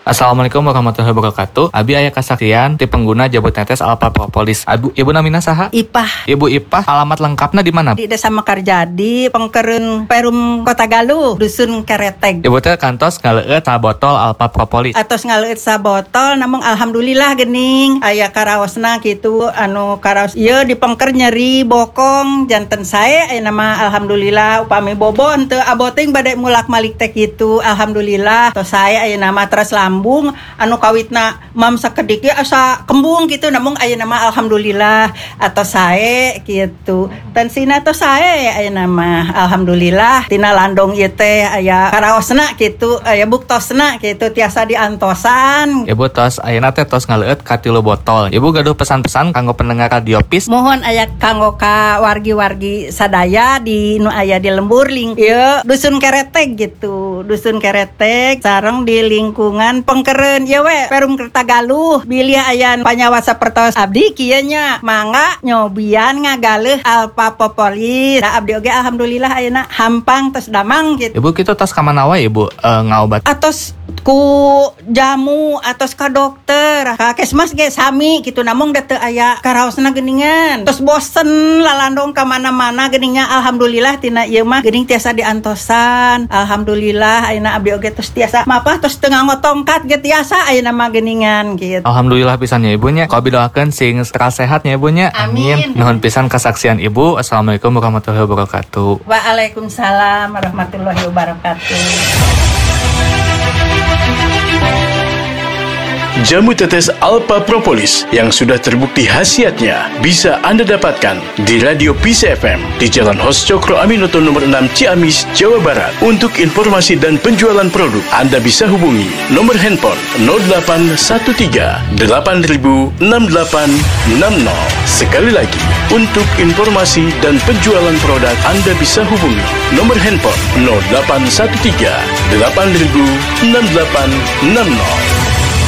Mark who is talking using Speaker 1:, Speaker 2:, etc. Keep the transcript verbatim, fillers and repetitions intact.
Speaker 1: Assalamualaikum warahmatullahi wabarakatuh. Abi aya kasaksian ti pengguna jabut netes Alpha Propolis. Abu, Ibu namina saha?
Speaker 2: Ipah.
Speaker 1: Ibu Ipah, alamat lengkapna di mana?
Speaker 2: Di Desa Mekarjadi, Pengkereun Perum Kota Galuh, Dusun Kereteg.
Speaker 1: Ibu teh kantos ngaleueut sabotol Alpha Propolis.
Speaker 2: Atos ngaleueut sabotol, namun alhamdulillah geuning aya karaosna kitu anu karaos ieu di pengker nyeri bokong janten sae aya nama alhamdulillah upami bobon teu aboting bade mulak malik teh kitu alhamdulillah tos sae aya nama teras lambung anu kawitna mam sakedik ge asa kembung kitu namun aya nama alhamdulillah atos sae kitu tensina tos sae aya nama alhamdulillah tina landong ieu teh aya karaosna kitu aya buktosna kitu tiasa diantosan.
Speaker 1: Ibu tos ayeuna teh tos ngaleueut ka tilu botol. Ibu gaduh pesan-pesan kanggo pendengar radio Pis.
Speaker 2: Mohon aya kanggo ka wargi-wargi sadaya di nu aya di lembur ling ieu Dusun Kereteg gitu. Dusun Kereteg sareng di lingkungan Pengkereun ieu we Perum Kota Galuh. Bilih aya panyawa sapertos abdi kieu nya mangga nyobian ngagaleuh Alpha Propolis. Da abdi oge alhamdulillah ayeuna hampang tos damang gitu.
Speaker 1: Ibu kitu tos ka mana wae Ibu e, ngaobat?
Speaker 2: Atos ku jamu atos ka dokter ka kesmas ge sami kitu namun da teu aya karaosna geuningan terus bosen lalandong ka mana-mana geuningnya alhamdulillah tina ieu mah geuning tiasa diantosan alhamdulillah ayeuna abdi oge tos tiasa mapah tos teu ngangotongkat ge tiasa ayeuna mah geuningan kitu.
Speaker 1: Alhamdulillah pisan ya Ibu nya. Kau bidoakeun sing seras sehat ya Ibu nya.
Speaker 2: Amin.
Speaker 1: Nuhun pisan kesaksian Ibu. Assalamualaikum warahmatullahi wabarakatuh.
Speaker 2: Waalaikumsalam warahmatullahi wabarakatuh.
Speaker 3: Jamu tetes Alpha Propolis yang sudah terbukti khasiatnya bisa Anda dapatkan di Radio Pis F M di Jalan Hos Cokro Aminoto nomor enam Ciamis, Jawa Barat. Untuk informasi dan penjualan produk, Anda bisa hubungi nomor handphone nol delapan satu tiga delapan nol enam delapan enam nol. Sekali lagi, untuk informasi dan penjualan produk, Anda bisa hubungi nomor handphone nol delapan satu tiga delapan nol enam delapan enam nol.